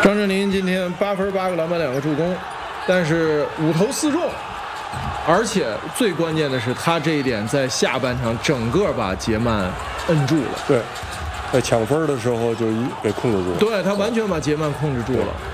张镇麟今天8分8个篮板2个助攻，但是5投4中，而且最关键的是他这一点在下半场整个把杰曼摁住了。 对，在抢分的时候就给控制住了。 对，他完全把杰曼控制住了。